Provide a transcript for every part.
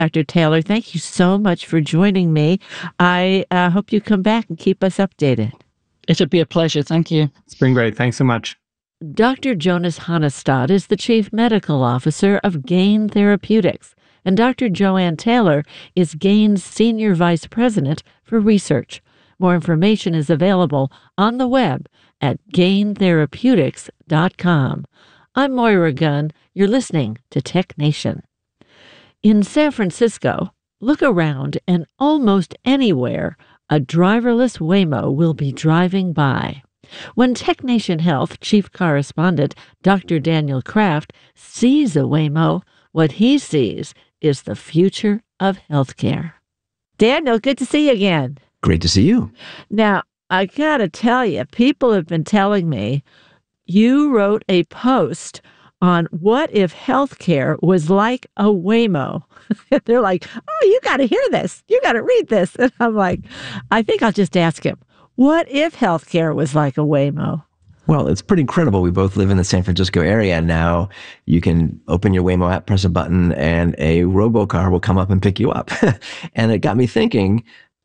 Dr. Taylor, thank you so much for joining me. I hope you come back and keep us updated. It'll be a pleasure. Thank you. It's been great. Thanks so much. Dr. Jonas Hannestad is the Chief Medical Officer of Gain Therapeutics, and Dr. Joanne Taylor is Gain's Senior Vice President for Research. More information is available on the web at gaintherapeutics.com. I'm Moira Gunn. You're listening to Tech Nation. In San Francisco, look around and almost anywhere, a driverless Waymo will be driving by. When Tech Nation Health Chief Correspondent Dr. Daniel Kraft sees a Waymo, what he sees is the future of healthcare. Daniel, good to see you again. Great to see you. Now, I gotta tell you, people have been telling me you wrote a post on what if healthcare was like a Waymo. They're like, oh, you got to hear this. You got to read this. And I'm like, I think I'll just ask him, what if healthcare was like a Waymo? Well, it's pretty incredible. We both live in the San Francisco area, and now you can open your Waymo app, press a button, and a robocar will come up and pick you up. And it got me thinking,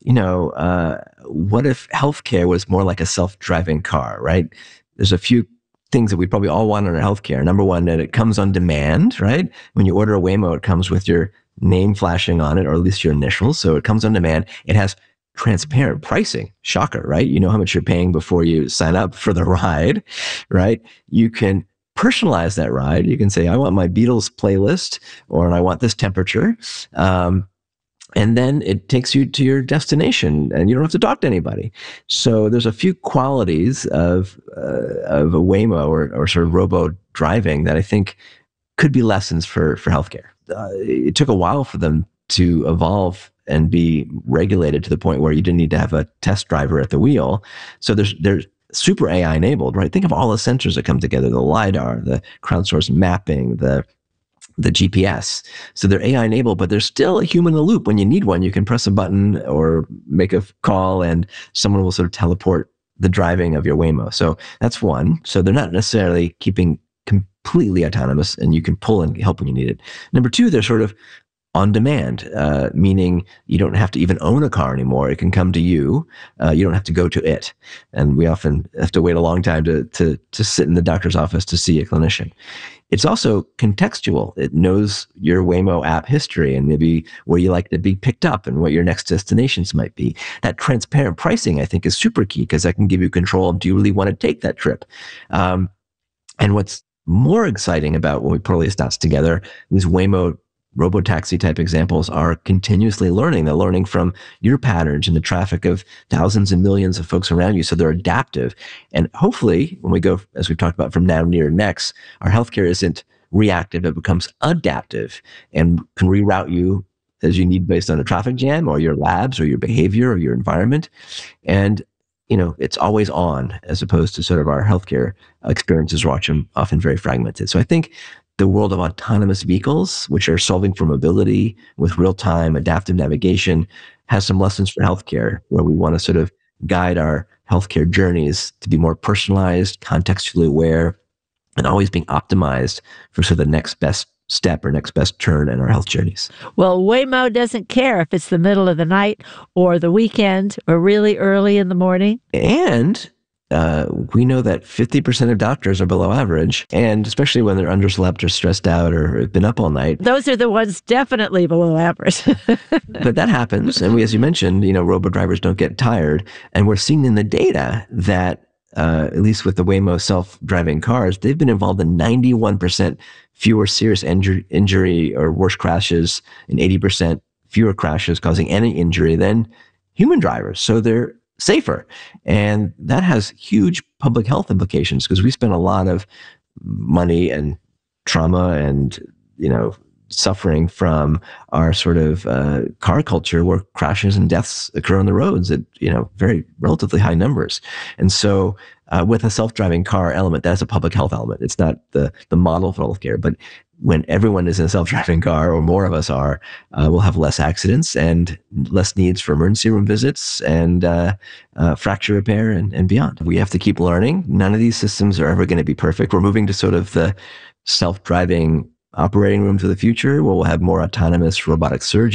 what if healthcare was more like a self-driving car, right? There's a few things that we probably all want in our healthcare. Number one, that it comes on demand, right? When you order a Waymo, it comes with your name flashing on it, or at least your initials. So it comes on demand. It has transparent pricing. Shocker, right? You know how much you're paying before you sign up for the ride, right? You can personalize that ride. You can say, I want my Beatles playlist, or I want this temperature. And then it takes you to your destination, and you don't have to talk to anybody. So there's a few qualities of a Waymo or sort of robo driving that I think could be lessons for healthcare. It took a while for them to evolve and be regulated to the point where you didn't need to have a test driver at the wheel. So they're super AI enabled, right? Think of all the sensors that come together: the LiDAR, the crowdsourced mapping, the GPS. So they're AI enabled, but there's still a human in the loop. When you need one, you can press a button or make a call and someone will sort of teleport the driving of your Waymo. So that's one. So they're not necessarily keeping completely autonomous, and you can pull and help when you need it. Number two, they're sort of on demand, meaning you don't have to even own a car anymore. It can come to you. You don't have to go to it. And we often have to wait a long time to sit in the doctor's office to see a clinician. It's also contextual. It knows your Waymo app history and maybe where you like to be picked up and what your next destinations might be. That transparent pricing, I think, is super key, because that can give you control of, do you really want to take that trip? And what's more exciting about when we put all these dots together, these Waymo robotaxi type examples are continuously learning. They're learning from your patterns and the traffic of thousands and millions of folks around you. So they're adaptive. And hopefully, when we go, as we've talked about, from now, near, next, our healthcare isn't reactive. It becomes adaptive and can reroute you as you need based on a traffic jam or your labs or your behavior or your environment. And it's always on, as opposed to sort of our healthcare experiences are often very fragmented. So I think the world of autonomous vehicles, which are solving for mobility with real-time adaptive navigation, has some lessons for healthcare, where we want to sort of guide our healthcare journeys to be more personalized, contextually aware, and always being optimized for sort of the next best step or next best turn in our health journeys. Well, Waymo doesn't care if it's the middle of the night or the weekend or really early in the morning. And we know that 50% of doctors are below average, and especially when they're underslept or stressed out or have been up all night. Those are the ones definitely below average. But that happens. And as you mentioned, robo-drivers don't get tired. And we're seeing in the data that, at least with the Waymo self-driving cars, they've been involved in 91% fewer serious injury or worse crashes, and 80% fewer crashes causing any injury than human drivers. So they're safer. And that has huge public health implications, because we spend a lot of money and trauma and, suffering from our sort of car culture, where crashes and deaths occur on the roads at, very relatively high numbers. And so with a self-driving car element, that's a public health element. It's not the model for healthcare, but when everyone is in a self-driving car, or more of us are, we'll have less accidents and less needs for emergency room visits and fracture repair and beyond. We have to keep learning. None of these systems are ever going to be perfect. We're moving to sort of the self-driving operating rooms of the future where we'll have more autonomous robotic surgery.